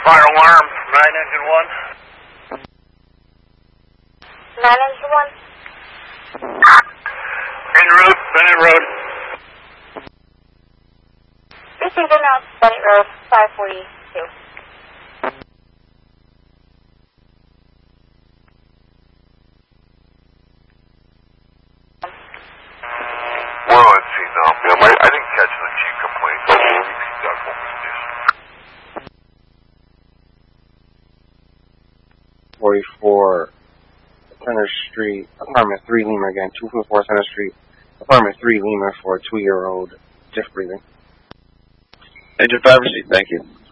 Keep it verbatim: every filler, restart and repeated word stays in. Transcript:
Fire alarm, nine engine one. nine engine one. Bennett Road, Bennett Road. Received now, Bennett Road, five forty-two. Well, let's see now, ma'am. I, I didn't catch the chief complaint. Can you repeat that for me, please? forty-four Center Street, apartment three Lima again, two forty-four Center Street, apartment three Lima for a two-year-old, just breathing. Engine five received, thank you.